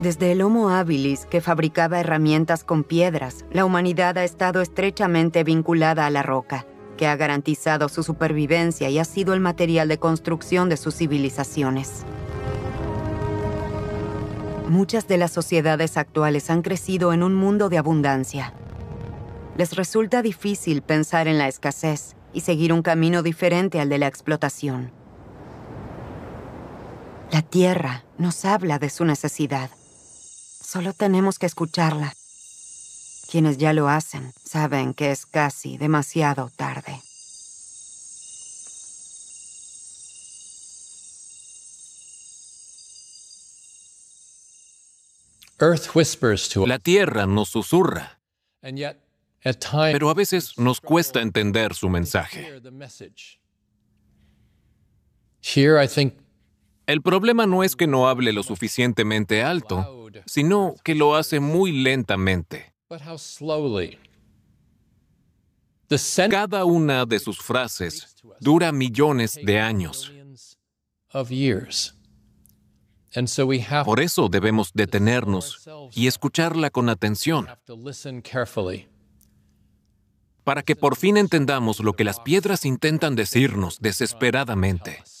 Desde el Homo habilis, que fabricaba herramientas con piedras, la humanidad ha estado estrechamente vinculada a la roca, que ha garantizado su supervivencia y ha sido el material de construcción de sus civilizaciones. Muchas de las sociedades actuales han crecido en un mundo de abundancia. Les resulta difícil pensar en la escasez y seguir un camino diferente al de la explotación. La Tierra nos habla de su necesidad. Solo tenemos que escucharla. Quienes ya lo hacen saben que es casi demasiado tarde. La Tierra nos susurra, pero a veces nos cuesta entender su mensaje. El problema no es que no hable lo suficientemente alto, sino que lo hace muy lentamente. Cada una de sus frases dura millones de años. Por eso debemos detenernos y escucharla con atención, para que por fin entendamos lo que las piedras intentan decirnos desesperadamente.